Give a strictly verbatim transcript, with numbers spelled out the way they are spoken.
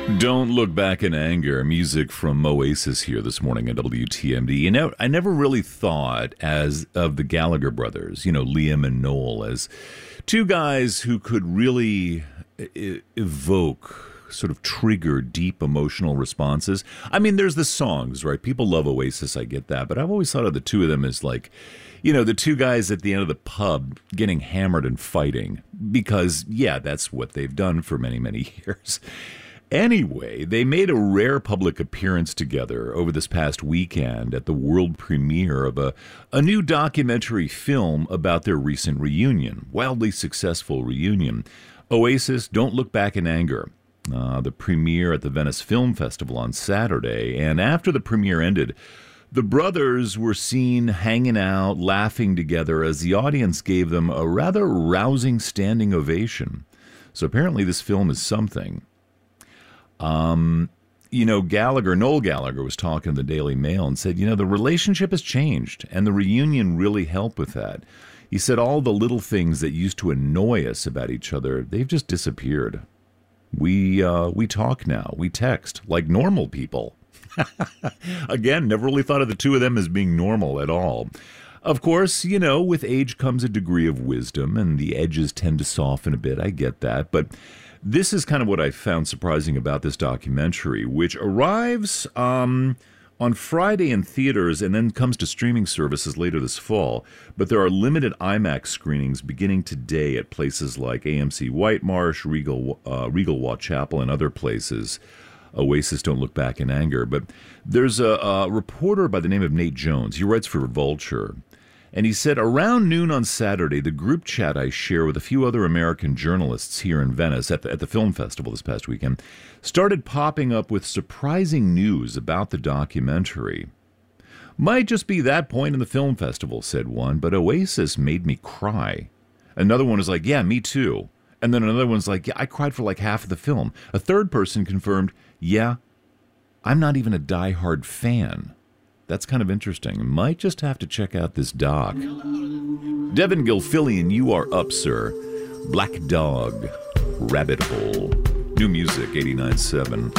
Don't Look Back in Anger, music from Oasis here this morning at W T M D. You know, I never really thought as of the Gallagher brothers, you know, Liam and Noel, as two guys who could really e- evoke, sort of trigger deep emotional responses. I mean, there's the songs, right? People love Oasis, I get that, but I've always thought of the two of them as like, you know, the two guys at the end of the pub getting hammered and fighting, because, yeah, that's what they've done for many, many years. Anyway, they made a rare public appearance together over this past weekend at the world premiere of a, a new documentary film about their recent reunion, wildly successful reunion. Oasis, Don't Look Back in Anger. Uh, the premiere at the Venice Film Festival on Saturday, and after the premiere ended, the brothers were seen hanging out, laughing together as the audience gave them a rather rousing standing ovation. So apparently this film is something. Um, you know, Gallagher, Noel Gallagher was talking to the Daily Mail and said, you know, the relationship has changed, and the reunion really helped with that. He said all the little things that used to annoy us about each other, they've just disappeared. We uh, we talk now. We text like normal people. Again, never really thought of the two of them as being normal at all. Of course, you know, with age comes a degree of wisdom, and the edges tend to soften a bit. I get that. But this is kind of what I found surprising about this documentary, which arrives um, on Friday in theaters and then comes to streaming services later this fall. But there are limited IMAX screenings beginning today at places like A M C Whitemarsh, Regal, uh, Regal Waugh Chapel, and other places. Oasis, Don't Look Back in Anger. But there's a, a reporter by the name of Nate Jones. He writes for Vulture. And he said, around noon on Saturday, the group chat I share with a few other American journalists here in Venice at the, at the film festival this past weekend started popping up with surprising news about the documentary. Might just be that point in the film festival, said one, but Oasis made me cry. Another one was like, yeah, me too. And then another one's like, yeah, I cried for like half of the film. A third person confirmed, yeah, I'm not even a diehard fan. That's kind of interesting. Might just have to check out this doc. Devin Gilfillian, you are up, sir. Black Dog, Rabbit Hole. New music, eighty-nine point seven.